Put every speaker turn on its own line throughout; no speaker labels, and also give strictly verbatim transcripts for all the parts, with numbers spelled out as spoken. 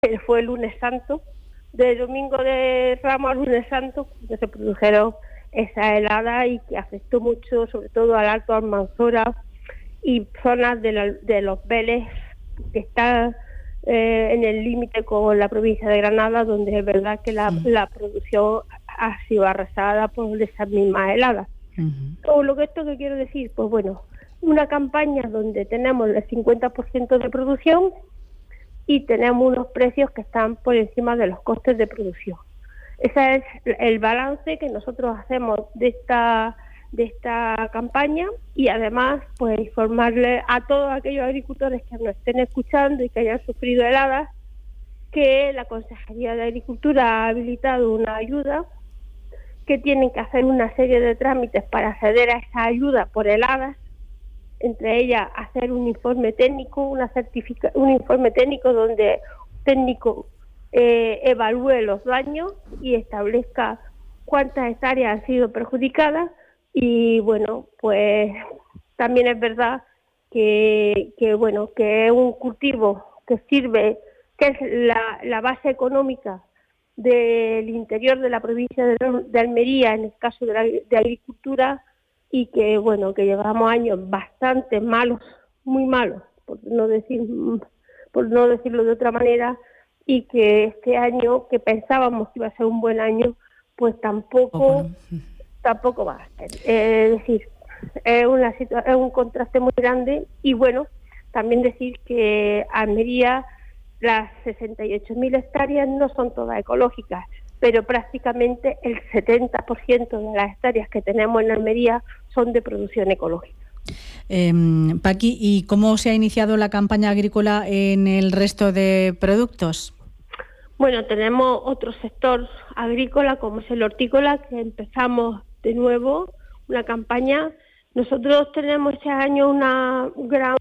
que fue el lunes santo, de domingo de Ramos al lunes santo, que se produjeron esas heladas y que afectó mucho, sobre todo al Alto Almanzora y zonas de, la, de los Vélez, que están eh, en el límite con la provincia de Granada, donde es verdad que la, uh-huh. la producción ha sido arrasada por esas mismas heladas. Uh-huh. Todo lo que esto que quiero decir, pues bueno, una campaña donde tenemos el cincuenta por ciento de producción y tenemos unos precios que están por encima de los costes de producción. Ese es el balance que nosotros hacemos de esta de esta campaña, y además pues informarle a todos aquellos agricultores que nos estén escuchando y que hayan sufrido heladas que la Consejería de Agricultura ha habilitado una ayuda, que tienen que hacer una serie de trámites para acceder a esa ayuda por heladas, entre ellas hacer un informe técnico, una certifica, un informe técnico donde un técnico eh, evalúe los daños y establezca cuántas hectáreas han sido perjudicadas. Y bueno, pues también es verdad que, que bueno, que es un cultivo que sirve, que es la, la base económica del interior de la provincia de, de Almería, en el caso de la de agricultura, y que bueno, que llevamos años bastante malos, muy malos, por no decir, por no decirlo de otra manera, y que este año, que pensábamos que iba a ser un buen año, pues tampoco, tampoco va a ser. Es decir, es una situa- es un contraste muy grande. Y bueno, también decir que Almería, las sesenta y ocho mil hectáreas no son todas ecológicas, pero prácticamente el setenta por ciento de las hectáreas que tenemos en Almería son de producción ecológica.
Eh, Paqui, ¿y cómo se ha iniciado la campaña agrícola en el resto de productos?
Bueno, tenemos otro sector agrícola, como es el hortícola, que empezamos de nuevo una campaña. Nosotros tenemos este año una gran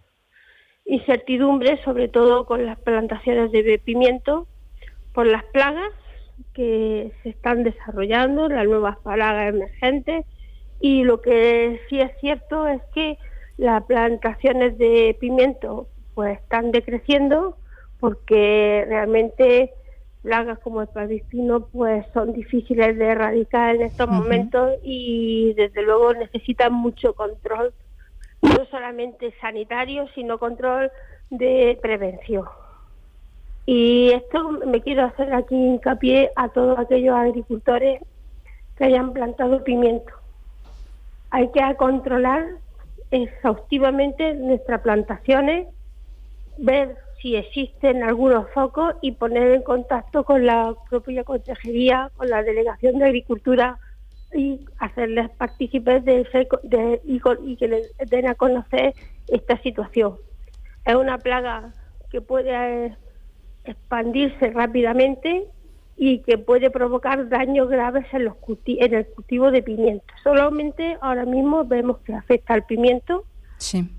incertidumbre, sobre todo con las plantaciones de pimiento, por las plagas que se están desarrollando, las nuevas plagas emergentes, y lo que sí es cierto es que las plantaciones de pimiento pues están decreciendo, porque realmente plagas como el pavispino pues son difíciles de erradicar en estos uh-huh. momentos, y desde luego necesitan mucho control, no solamente sanitario, sino control de prevención. Y esto me quiero hacer aquí hincapié a todos aquellos agricultores que hayan plantado pimiento. Hay que controlar exhaustivamente nuestras plantaciones, ver si existen algunos focos y poner en contacto con la propia consejería, con la Delegación de Agricultura, y hacerles partícipes de, de y, y que les den a conocer esta situación. Es una plaga que puede expandirse rápidamente y que puede provocar daños graves en, los culti- en el cultivo de pimiento. Solamente ahora mismo vemos que afecta al pimiento.
Sí.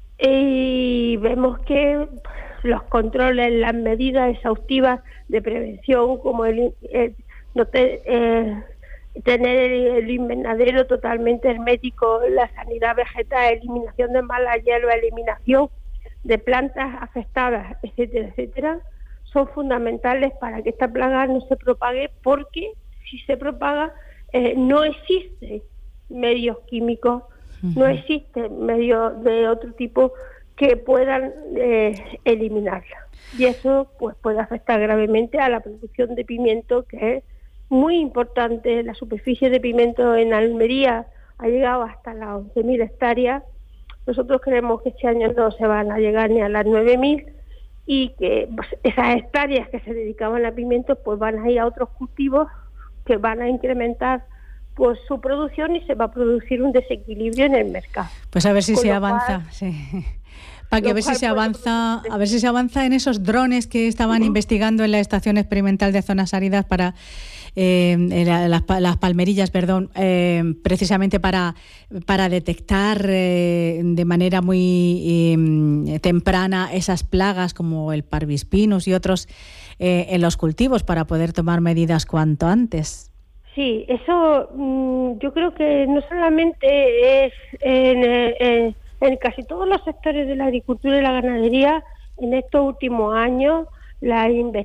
Y vemos que los controles, las medidas exhaustivas de prevención, como el, el no te, eh, tener el, el invernadero totalmente hermético, la sanidad vegetal, eliminación de malas hierbas, eliminación de plantas afectadas, etcétera, etcétera, son fundamentales para que esta plaga no se propague, porque si se propaga eh, no existen medios químicos, uh-huh. no existen medios de otro tipo que puedan eh, eliminarla, y eso pues puede afectar gravemente a la producción de pimiento, que es muy importante. La superficie de pimiento en Almería ha llegado hasta las once mil hectáreas. Nosotros creemos que este año no se van a llegar ni a las nueve mil, y que pues, esas hectáreas que se dedicaban a pimientos pues van a ir a otros cultivos que van a incrementar pues su producción, y se va a producir un desequilibrio en el mercado.
Pues a ver si
Con
se
lo
avanza,
cual,
sí. Para que a ver si se avanza, a ver si se avanza en esos drones que estaban uh-huh. investigando en la Estación Experimental de Zonas Áridas para eh, las, las palmerillas, perdón, eh, precisamente para para detectar eh, de manera muy eh, temprana esas plagas como el parvispinus y otros eh, en los cultivos, para poder tomar medidas cuanto antes.
Sí, eso mmm, yo creo que no solamente es en, en, en casi todos los sectores de la agricultura y la ganadería. En estos últimos años las investigaciones